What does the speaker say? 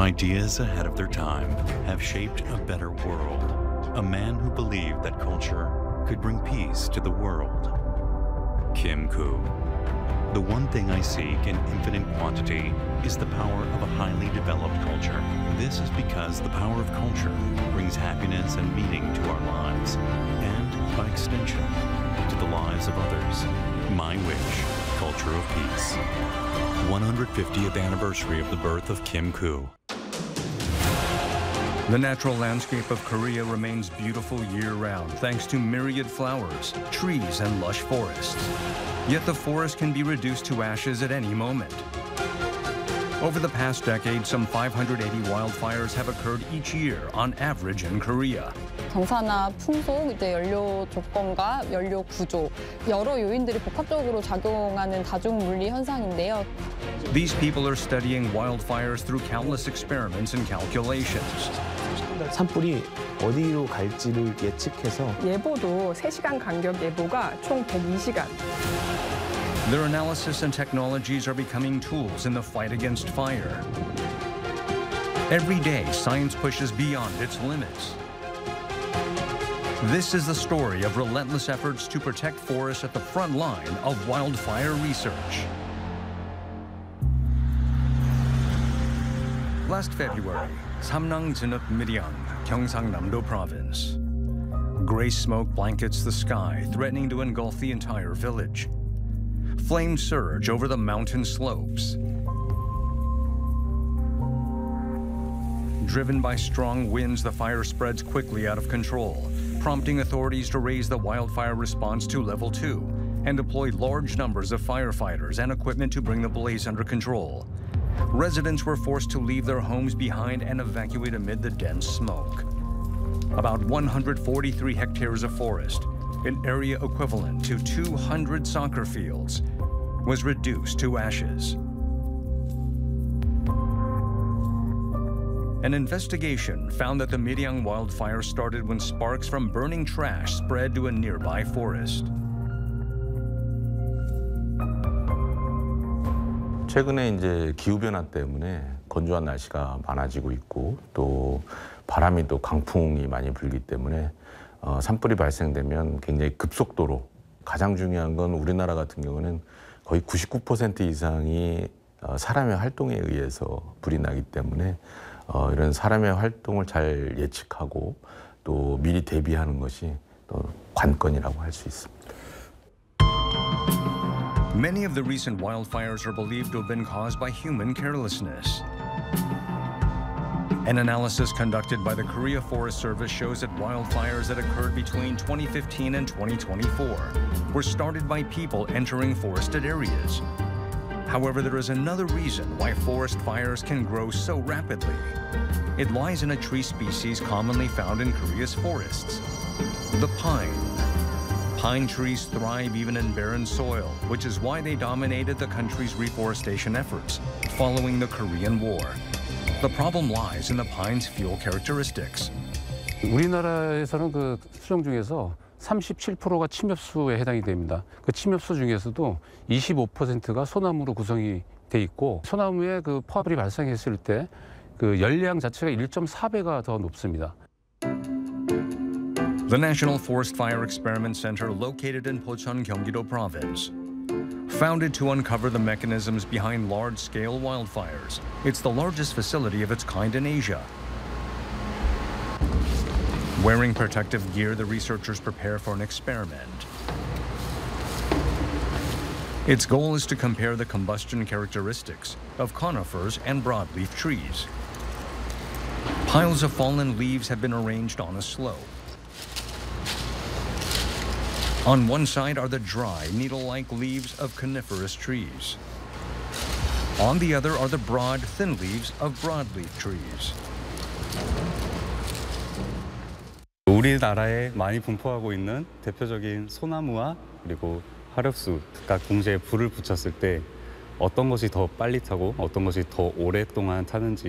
Ideas ahead of their time have shaped a better world. A man who believed that culture could bring peace to the world. Kim Koo. The one thing I seek in infinite quantity is the power of a highly developed culture. This is because the power of culture brings happiness and meaning to our lives, and, by extension, to the lives of others. My wish, culture of peace. 150th anniversary of the birth of Kim Koo. The natural landscape of Korea remains beautiful year-round thanks to myriad flowers, trees, and lush forests. Yet the forest can be reduced to ashes at any moment. Over the past decade, some 580 wildfires have occurred each year on average in Korea. 경사나 풍속, 연료 조건과 연료 구조, 여러 요인들이 복합적으로 작용하는 다중물리 현상인데요. These people are studying wildfires through countless experiments and calculations. 산불이 어디로 갈지를 예측해서 예보도 3시간 간격 예보가 총 102시간. Their analysis and technologies are becoming tools in the fight against fire. Every day, science pushes beyond its limits. This is the story of relentless efforts to protect forests at the front line of wildfire research. Last February, Samnang Jinuk Miryang, Gyeongsang-namdo Province. Gray smoke blankets the sky, threatening to engulf the entire village. Flames surge over the mountain slopes. Driven by strong winds, the fire spreads quickly out of control, prompting authorities to raise the wildfire response to level 2 and deploy large numbers of firefighters and equipment to bring the blaze under control. Residents were forced to leave their homes behind and evacuate amid the dense smoke. About 143 hectares of forest, an area equivalent to 200 soccer fields, was reduced to ashes. An investigation found that the Miryang wildfire started when sparks from burning trash spread to a nearby forest. 최근에 이제 기후변화 때문에 건조한 날씨가 많아지고 있고 또 바람이 또 강풍이 많이 불기 때문에 산불이 발생되면 굉장히 급속도로 가장 중요한 건 우리나라 같은 경우는 거의 99% 이상이 사람의 활동에 의해서 불이 나기 때문에 이런 사람의 활동을 잘 예측하고 또 미리 대비하는 것이 또 관건이라고 할 수 있습니다. Many of the recent wildfires are believed to have been caused by human carelessness. An analysis conducted by the Korea Forest Service shows that wildfires that occurred between 2015 and 2024 were started by people entering forested areas. However, there is another reason why forest fires can grow so rapidly. It lies in a tree species commonly found in Korea's forests, the pine. Pine trees thrive even in barren soil, which is why they dominated the country's reforestation efforts following the Korean War. The problem lies in the pine's fuel characteristics. 우리나라에서는 그 수정 중에서 37%가 침엽수에 해당이 됩니다. 그 침엽수 중에서도 25%가 소나무로 구성이 돼 있고 소나무에 그 포화불이 발생했을 때 그 열량 자체가 1.4배가 더 높습니다. The National Forest Fire Experiment Center, located in Pocheon, Gyeonggi-do Province. Founded to uncover the mechanisms behind large-scale wildfires, it's the largest facility of its kind in Asia. Wearing protective gear, the researchers prepare for an experiment. Its goal is to compare the combustion characteristics of conifers and broadleaf trees. Piles of fallen leaves have been arranged on a slope. On one side are the dry, needle-like leaves of coniferous trees. On the other are the broad, thin leaves of broadleaf trees. 우리나라에 많이 분포하고 있는 대표적인 소나무와 그리고 화렵수, 각 동시에 불을 붙였을 때 어떤 것이 더 빨리 타고 어떤 것이 더 오랫동안 타는지